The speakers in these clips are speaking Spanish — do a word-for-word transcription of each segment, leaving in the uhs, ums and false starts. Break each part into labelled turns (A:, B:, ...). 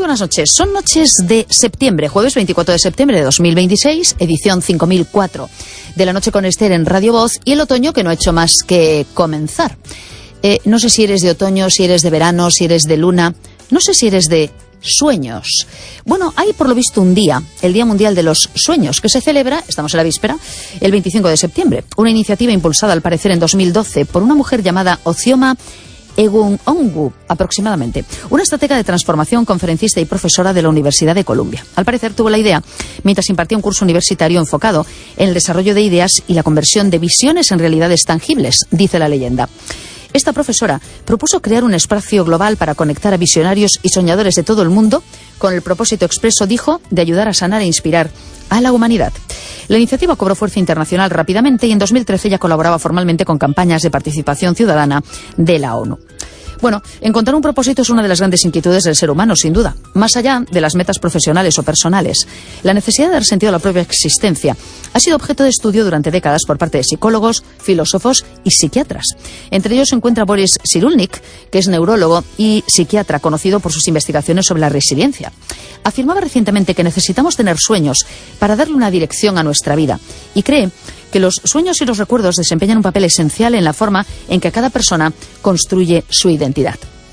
A: buenas noches. Son noches de septiembre, jueves veinticuatro de septiembre de dos mil veintiséis, edición cinco mil cuatro de la noche con Esther en Radio Voz, y el otoño que no ha hecho más que comenzar. Eh, no sé si eres de otoño, si eres de verano, si eres de luna, no sé si eres de sueños. Bueno, hay por lo visto un día, el Día Mundial de los Sueños, que se celebra, estamos en la víspera, el veinticinco de septiembre. Una iniciativa impulsada al parecer en dos mil doce por una mujer llamada Ozioma Egunongu, aproximadamente, una estratega de transformación, conferencista y profesora de la Universidad de Columbia. Al parecer tuvo la idea mientras impartía un curso universitario enfocado en el desarrollo de ideas y la conversión de visiones en realidades tangibles, dice la leyenda. Esta profesora propuso crear un espacio global para conectar a visionarios y soñadores de todo el mundo con el propósito expreso, dijo, de ayudar a sanar e inspirar a la humanidad. La iniciativa cobró fuerza internacional rápidamente y en dos mil trece ya colaboraba formalmente con campañas de participación ciudadana de la ONU. Bueno, encontrar un propósito es una de las grandes inquietudes del ser humano, sin duda. Más allá de las metas profesionales o personales, la necesidad de dar sentido a la propia existencia ha sido objeto de estudio durante décadas por parte de psicólogos, filósofos y psiquiatras. Entre ellos se encuentra Boris Cyrulnik, que es neurólogo y psiquiatra conocido por sus investigaciones sobre la resiliencia. Afirmaba recientemente que necesitamos tener sueños para darle una dirección a nuestra vida y cree que los sueños y los recuerdos desempeñan un papel esencial en la forma en que cada persona construye su identidad.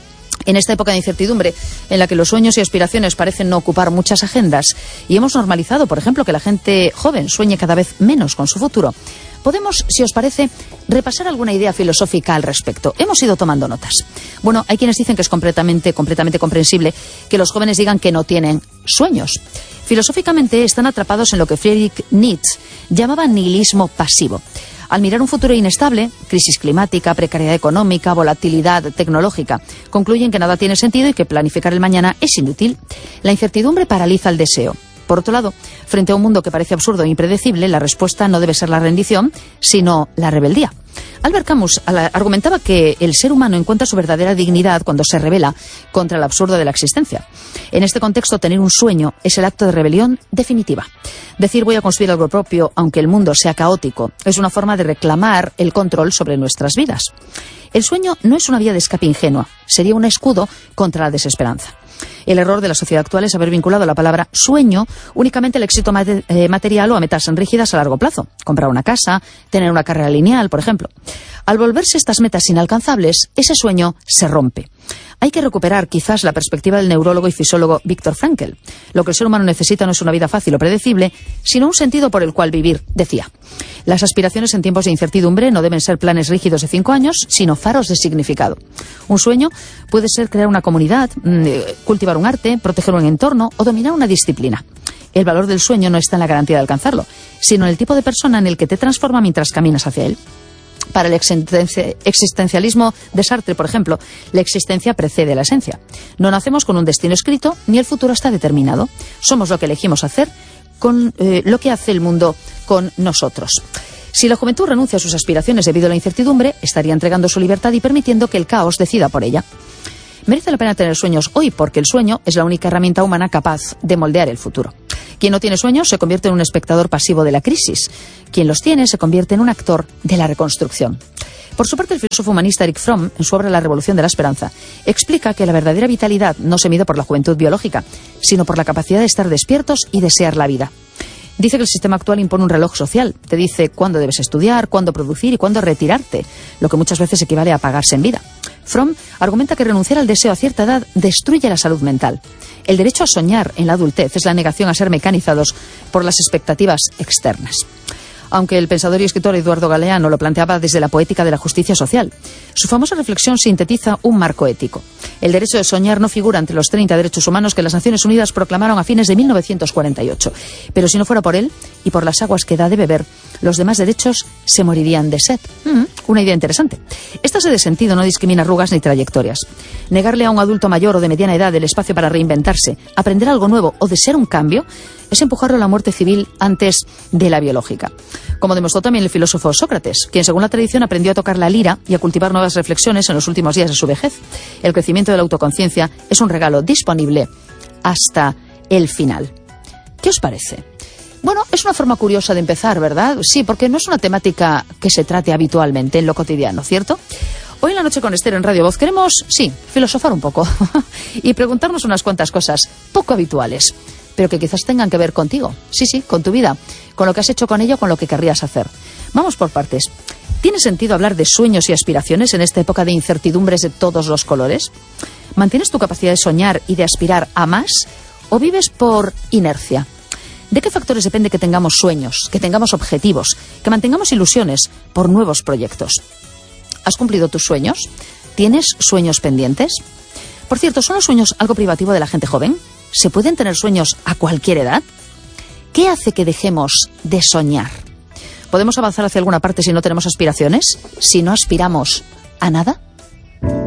A: En esta época de incertidumbre, en la que los sueños y aspiraciones parecen no ocupar muchas agendas, y hemos normalizado, por ejemplo, que la gente joven sueñe cada vez menos con su futuro, podemos, si os parece, repasar alguna idea filosófica al respecto. Hemos ido tomando notas. Bueno, hay quienes dicen que es completamente, completamente comprensible que los jóvenes digan que no tienen sueños. Filosóficamente están atrapados en lo que Friedrich Nietzsche llamaba nihilismo pasivo. Al mirar un futuro inestable, crisis climática, precariedad económica, volatilidad tecnológica, concluyen que nada tiene sentido y que planificar el mañana es inútil. La incertidumbre paraliza el deseo. Por otro lado, frente a un mundo que parece absurdo e impredecible, la respuesta no debe ser la rendición, sino la rebeldía. Albert Camus argumentaba que el ser humano encuentra su verdadera dignidad cuando se rebela contra el absurdo de la existencia. En este contexto, tener un sueño es el acto de rebelión definitiva. Decir voy a construir algo propio, aunque el mundo sea caótico, es una forma de reclamar el control sobre nuestras vidas. El sueño no es una vía de escape ingenua, sería un escudo contra la desesperanza. El error de la sociedad actual es haber vinculado la palabra sueño únicamente al éxito mate- eh, material o a metas rígidas a largo plazo. Comprar una casa, tener una carrera lineal, por ejemplo. Al volverse estas metas inalcanzables, ese sueño se rompe. Hay que recuperar quizás la perspectiva del neurólogo y fisiólogo Viktor Frankl. Lo que el ser humano necesita no es una vida fácil o predecible, sino un sentido por el cual vivir, decía. Las aspiraciones en tiempos de incertidumbre no deben ser planes rígidos de cinco años, sino faros de significado. Un sueño puede ser crear una comunidad, cultivar un arte, proteger un entorno o dominar una disciplina. El valor del sueño no está en la garantía de alcanzarlo, sino en el tipo de persona en el que te transforma mientras caminas hacia él. Para el existencialismo de Sartre, por ejemplo, la existencia precede la esencia. No nacemos con un destino escrito, ni el futuro está determinado. Somos lo que elegimos hacer con eh, lo que hace el mundo con nosotros. Si la juventud renuncia a sus aspiraciones debido a la incertidumbre, estaría entregando su libertad y permitiendo que el caos decida por ella. Merece la pena tener sueños hoy, porque el sueño es la única herramienta humana capaz de moldear el futuro. Quien no tiene sueños se convierte en un espectador pasivo de la crisis. Quien los tiene se convierte en un actor de la reconstrucción. Por su parte, el filósofo humanista Erich Fromm, en su obra La Revolución de la Esperanza, explica que la verdadera vitalidad no se mide por la juventud biológica, sino por la capacidad de estar despiertos y desear la vida. Dice que el sistema actual impone un reloj social. Te dice cuándo debes estudiar, cuándo producir y cuándo retirarte, lo que muchas veces equivale a apagarse en vida. Fromm argumenta que renunciar al deseo a cierta edad destruye la salud mental. El derecho a soñar en la adultez es la negación a ser mecanizados por las expectativas externas. Aunque el pensador y escritor Eduardo Galeano lo planteaba desde la poética de la justicia social. Su famosa reflexión sintetiza un marco ético. El derecho de soñar no figura entre los treinta derechos humanos que las Naciones Unidas proclamaron a fines de mil novecientos cuarenta y ocho. Pero si no fuera por él y por las aguas que da de beber, los demás derechos se morirían de sed. Mm, una idea interesante. Esta sed de sentido no discrimina arrugas ni trayectorias. Negarle a un adulto mayor o de mediana edad el espacio para reinventarse, aprender algo nuevo o desear un cambio, es empujarlo a la muerte civil antes de la biológica. Como demostró también el filósofo Sócrates, quien según la tradición aprendió a tocar la lira y a cultivar nuevas reflexiones en los últimos días de su vejez. El crecimiento de la autoconciencia es un regalo disponible hasta el final. ¿Qué os parece? Bueno, es una forma curiosa de empezar, ¿verdad? Sí, porque no es una temática que se trate habitualmente en lo cotidiano, ¿cierto? Hoy en La Noche con Esther en Radio Voz queremos, sí, filosofar un poco y preguntarnos unas cuantas cosas poco habituales, pero que quizás tengan que ver contigo. Sí, sí, con tu vida, con lo que has hecho con ella o con lo que querrías hacer. Vamos por partes. ¿Tiene sentido hablar de sueños y aspiraciones en esta época de incertidumbres de todos los colores? ¿Mantienes tu capacidad de soñar y de aspirar a más o vives por inercia? ¿De qué factores depende que tengamos sueños, que tengamos objetivos, que mantengamos ilusiones por nuevos proyectos? ¿Has cumplido tus sueños? ¿Tienes sueños pendientes? Por cierto, ¿son los sueños algo privativo de la gente joven? ¿Se pueden tener sueños a cualquier edad? ¿Qué hace que dejemos de soñar? ¿Podemos avanzar hacia alguna parte si no tenemos aspiraciones? ¿Si no aspiramos a nada?